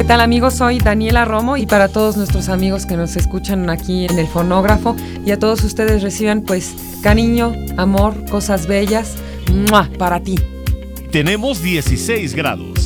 ¿Qué tal, amigos? Soy Daniela Romo y para todos nuestros amigos que nos escuchan aquí en el fonógrafo y a todos ustedes reciban pues cariño, amor, cosas bellas, ¡mua!, para ti. Tenemos 16 grados.